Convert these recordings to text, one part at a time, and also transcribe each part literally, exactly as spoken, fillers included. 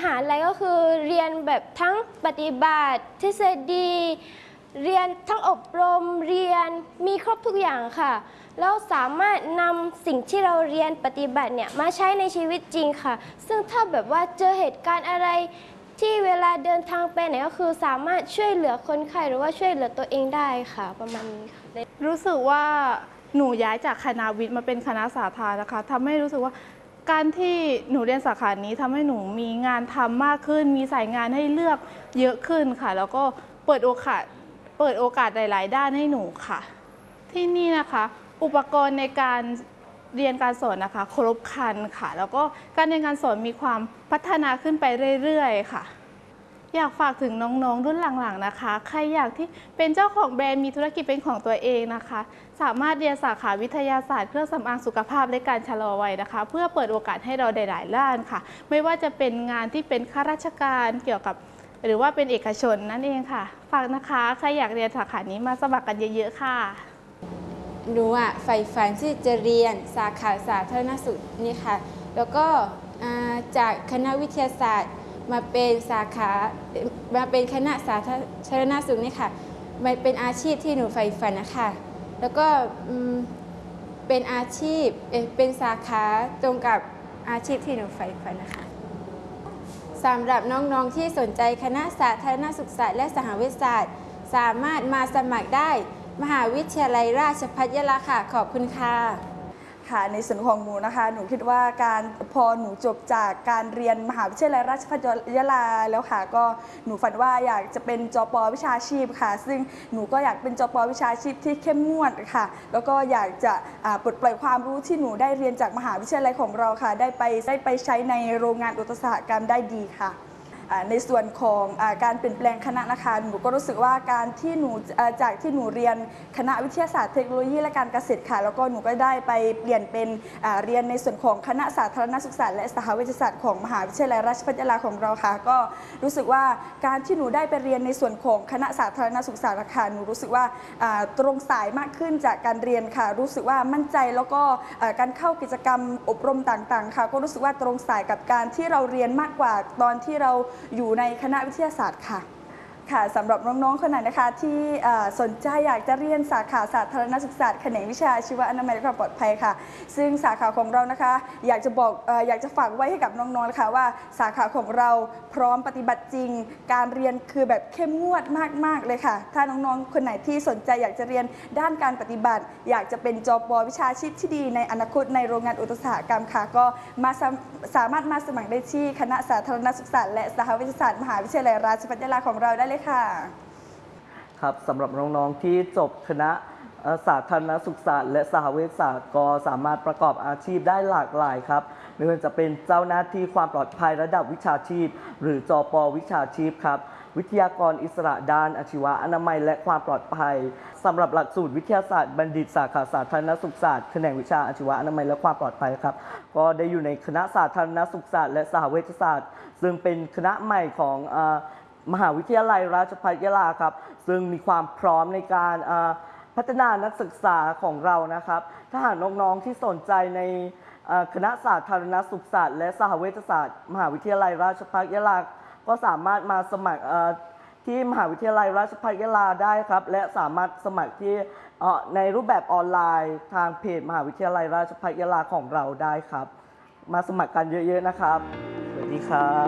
หาลัยก็คือเรียนแบบทั้งปฏิบัติทฤษฎีเรียนทั้งอบรมเรียนมีครบทุกอย่างค่ะแล้วสามารถนำสิ่งที่เราเรียนปฏิบัติเนี่ยมาใช้ในชีวิตจริงค่ะซึ่งถ้าแบบว่าเจอเหตุการณ์อะไรที่เวลาเดินทางไปไหนก็คือสามารถช่วยเหลือคนไข้หรือว่าช่วยเหลือตัวเองได้ค่ะประมาณนี้ค่ะรู้สึกว่าหนูย้ายจากคณะวิทย์มาเป็นคณะสาธารณนะคะทำให้รู้สึกว่าการที่หนูเรียนสาขานี้ทำให้หนูมีงานทำมากขึ้นมีสายงานให้เลือกเยอะขึ้นค่ะแล้วก็เปิดโอกาสเปิดโอกาสหลายๆด้านให้หนูค่ะที่นี่นะคะอุปกรณ์ในการเรียนการสอนนะคะครบครันค่ะแล้วก็การเรียนการสอนมีความพัฒนาขึ้นไปเรื่อยๆค่ะอยากฝากถึงน้องๆรุ่นหลังๆนะคะใครอยากที่เป็นเจ้าของแบรนด์มีธุรกิจเป็นของตัวเองนะคะสามารถเรียนสาขาวิทยาศาสตร์เครื่องสำอางสุขภาพและการชะลอวัยนะคะเพื่อเปิดโอกาสให้เราได้หลายด้านค่ะไม่ว่าจะเป็นงานที่เป็นข้าราชการเกี่ยวกับหรือว่าเป็นเอกชนนั่นเองค่ะฝากนะคะใครอยากเรียนสาขานี้มาสมัครกันเยอะๆค่ะหนูอ่ะใฝ่ฝันที่จะเรียนสาขาสาธารณสุขนี่ค่ะแล้วก็จากคณะวิทยาศาสตร์มาเป็นสาขามาเป็นคณะสาธารณสุขนี่ค่ะมันเป็นอาชีพที่หนูใฝ่ฝันนะคะแล้วก็เป็นอาชีพเป็นสาขาตรงกับอาชีพที่หนูใฝ่ฝันนะคะสำหรับน้องๆที่สนใจคณะสาธารณสุขศาสตร์และสหวิทยาศาสตร์สามารถมาสมัครได้มหาวิทยาลัยราชภัฏยะลาค่ะขอบคุณค่ะค่ะในส่วนของหนูนะคะหนูคิดว่าการพอหนูจบจากการเรียนมหาวิทยาลัยราชภัฏยะลาแล้วค่ะก็หนูฝันว่าอยากจะเป็นจป.วิชาชีพค่ะซึ่งหนูก็อยากเป็นจป.วิชาชีพที่เข้มงวดค่ะแล้วก็อยากจะปลดปล่อยความรู้ที่หนูได้เรียนจากมหาวิทยาลัยของเราค่ะได้ไปได้ไปใช้ในโรงงานอุตสาหกรรมได้ดีค่ะในส่วนของการเปลี่ยนแปลงคณะนะคะหนูก็รู้สึกว่าการที่หนูจากที่หนูเรียนคณะวิทยาศาสตร์เทคโนโลยีและการเกษตรค่ะแล้วก็หนูก็ได้ไปเปลี่ยนเป็นเรียนในส่วนของคณะสาธารณสุขศาสตร์และสหวิทยาศาสตร์ของมหาวิทยาลัยราชภัฏยะลาของเราค่ะก็รู้สึกว่าการที่หนูได้ไปเรียนในส่วนของคณะสาธารณสุขศาสตร์ค่ะหนูรู้สึกว่าตรงสายมากขึ้นจากการเรียนค่ะรู้สึกว่ามั่นใจแล้วก็การเข้ากิจกรรมอบรมต่างๆค่ะก็รู้สึกว่าตรงสายกับการที่เราเรียนมากกว่าตอนที่เราอยู่ในคณะวิทยาศาสตร์ค่ะค่ะสำหรับน้องๆคนไหนนะคะที่สนใจอยากจะเรียนสาขาสาธารณสุขศาสตร์แขนงวิชาชีวอนามัยและความปลอดภัยค่ะซึ่งสาขาของเรานะคะอยากจะบอกอยากจะฝากไว้ให้กับน้องๆนะคะว่าสาขาของเราพร้อมปฏิบัติจริงการเรียนคือแบบเข้มงวดมากๆเลยค่ะถ้าน้องๆคนไหนที่สนใจอยากจะเรียนด้านการปฏิบัติอยากจะเป็นจป.วิชาชีพที่ดีในอนาคตในโรงงานอุตสาหกรรมค่ะก็มาสามารถมาสมัครได้ที่คณะสาธารณสุขศาสตร์และสหวิทยาศาสตร์มหาวิทยาลัยราชภัฏยะลาของเราได้เลยค่ะครับสำหรับน้องๆที่จบคณะสาธารณสุขศาสตร์และสหวิทยาศาสตร์ก็สามารถประกอบอาชีพได้หลากหลายครับไม่ว่าจะเป็นเจ้าหน้าที่ความปลอดภัยระดับวิชาชีพหรือจป.วิชาชีพครับวิทยากรอิสระด้านอาชีวะอนามัยและความปลอดภัยสำหรับหลักสูตรวิทยาศาสตร์บัณฑิตสาขาสาธารณสุขศาสตร์แขนงวิชาอาชีวะอนามัยและความปลอดภัยครับก็ได้อยู่ในคณะสาธารณสุขศาสตร์และสหวิทยาศาสตร์ซึ่งเป็นคณะใหม่ของมหาวิทยาลัยราชภัฏยะลาครับซึ่งมีความพร้อมในการพัฒนานักศึกษาของเรานะครับถ้าหากน้องๆที่สนใจในคณะสาธารณสุขศาสตร์และสหวิทยาศาสตร์มหาวิทยาลัยราชภัฏยะลาก็สามารถมาสมัครที่มหาวิทยาลัยราชภัฏยะลาได้ครับและสามารถสมัครที่ในรูปแบบออนไลน์ทางเพจมหาวิทยาลัยราชภัฏยะลาของเราได้ครับมาสมัครกันเยอะๆนะครับสวัสดีครับ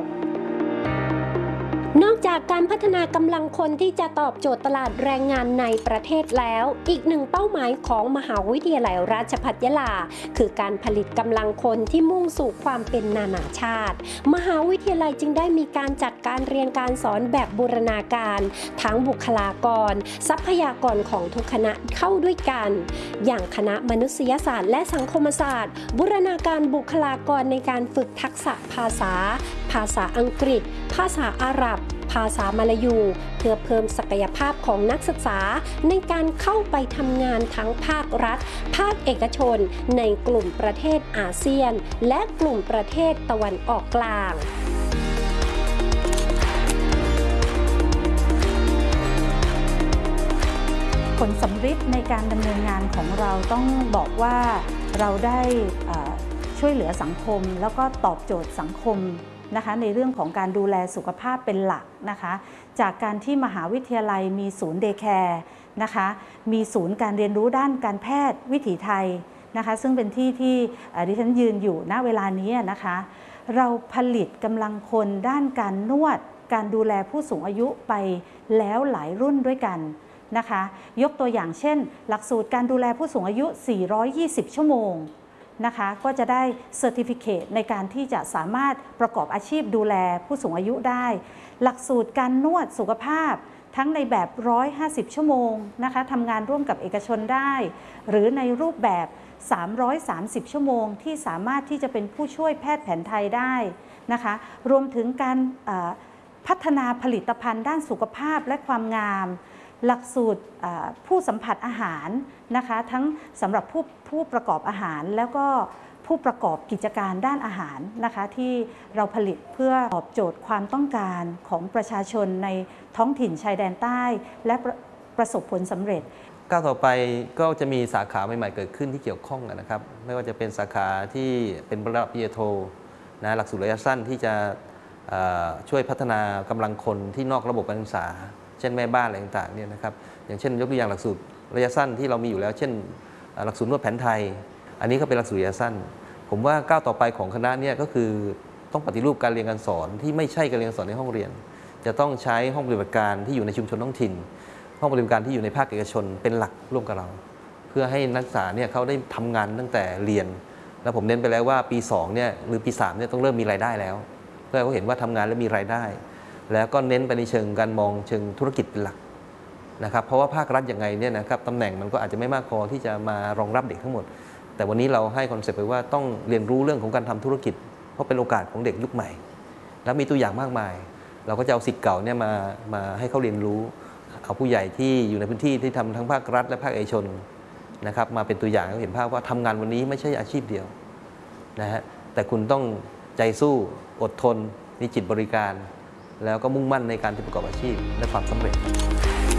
นอกจากการพัฒนากำลังคนที่จะตอบโจทย์ตลาดแรงงานในประเทศแล้วอีกหนึ่งเป้าหมายของมหาวิทยาลัยราชภัฏยะลาคือการผลิตกำลังคนที่มุ่งสู่ความเป็นนานาชาติมหาวิทยาลัยจึงได้มีการจัดการเรียนการสอนแบบบูรณาการทั้งบุคลากรทรัพยากรของทุกคณะเข้าด้วยกันอย่างคณะมนุษยศาสตร์และสังคมศาสตร์บูรณาการบุคลากรในการฝึกทักษะภาษาภาษาอังกฤษภาษาอาหรับภาษามลายูเพื่อเพิ่มศักยภาพของนักศึกษาในการเข้าไปทำงานทั้งภาครัฐภาคเอกชนในกลุ่มประเทศอาเซียนและกลุ่มประเทศตะวันออกกลางผลสำฤทธิ์ในการดำเนินงานของเราต้องบอกว่าเราได้ช่วยเหลือสังคมแล้วก็ตอบโจทย์สังคมนะคะในเรื่องของการดูแลสุขภาพเป็นหลักนะคะจากการที่มหาวิทยาลัยมีศูนย์เดย์แคร์นะคะมีศูนย์การเรียนรู้ด้านการแพทย์วิถีไทยนะคะซึ่งเป็นที่ที่ดิฉันยืนอยู่ณเวลานี้นะคะเราผลิตกำลังคนด้านการนวดการดูแลผู้สูงอายุไปแล้วหลายรุ่นด้วยกันนะคะยกตัวอย่างเช่นหลักสูตรการดูแลผู้สูงอายุสี่ร้อยยี่สิบชั่วโมงนะคะก็จะได้เซอร์ติฟิเคตในการที่จะสามารถประกอบอาชีพดูแลผู้สูงอายุได้หลักสูตรการนวดสุขภาพทั้งในแบบหนึ่งร้อยห้าสิบชั่วโมงนะคะทำงานร่วมกับเอกชนได้หรือในรูปแบบสามร้อยสามสิบชั่วโมงที่สามารถที่จะเป็นผู้ช่วยแพทย์แผนไทยได้นะคะรวมถึงการพัฒนาผลิตภัณฑ์ด้านสุขภาพและความงามหลักสูตรผู้สัมผัสอาหารนะคะทั้งสำหรับผู้ผู้ประกอบอาหารแล้วก็ผู้ประกอบกิจการด้านอาหารนะคะที่เราผลิตเพื่อตอบโจทย์ความต้องการของประชาชนในท้องถิ่นชายแดนใต้และประประสบผลสำเร็จก้าวต่อไปก็จะมีสาขาใหม่ๆเกิดขึ้นที่เกี่ยวข้องนะครับไม่ว่าจะเป็นสาขาที่เป็นระดับปริญญาโทนะหลักสูตรระยะสั้นที่จะช่วยพัฒนากำลังคนที่นอกระบบการศึกษาเช่นแม่บ้านอะไรต่างๆเนี่ยนะครับอย่างเช่นยกตัวอย่างหลักสูตรระยะสั้นที่เรามีอยู่แล้วเช่นหลักสูตรนวดแผนไทยอันนี้ก็เป็นหลักสูตรระยะสั้นผมว่าก้าวต่อไปของคณะเนี่ยก็คือต้องปฏิรูปการเรียนการสอนที่ไม่ใช่การเรียนการสอนในห้องเรียนจะต้องใช้ห้องปฏิบัติการที่อยู่ในชุมชนท้องถิ่นห้องปฏิบัติการที่อยู่ในภาคเอกชนเป็นหลักร่วมกับเราเพื่อให้นักศึกษาเนี่ยเขาได้ทำงานตั้งแต่เรียนแล้วผมเน้นไปแล้วว่าปีสองเนี่ยหรือปีสามเนี่ยต้องเริ่มมีรายได้แล้วเพื่อให้เขาเห็นว่าทำงานแล้วมีรายได้แล้วก็เน้นไปในเชิงการมองเชิงธุรกิจเป็นหลักนะครับเพราะว่าภาครัฐยังไงเนี่ยนะครับตำแหน่งมันก็อาจจะไม่มากพอที่จะมารองรับเด็กทั้งหมดแต่วันนี้เราให้คอนเซ็ปต์ไปว่าต้องเรียนรู้เรื่องของการทำธุรกิจเพราะเป็นโอกาสของเด็กยุคใหม่แล้วมีตัวอย่างมากมายเราก็จะเอาศิษย์เก่าเนี่ยมามาให้เขาเรียนรู้เอาผู้ใหญ่ที่อยู่ในพื้นที่ที่ทำทั้งภาครัฐและภาคเอกชนนะครับมาเป็นตัวอย่างให้เห็นภาพว่าทำงานวันนี้ไม่ใช่อาชีพเดียวนะฮะแต่คุณต้องใจสู้อดทนมีจิตบริการแล้วก็มุ่งมั่นในการที่ประกอบอาชีพและความสำเร็จ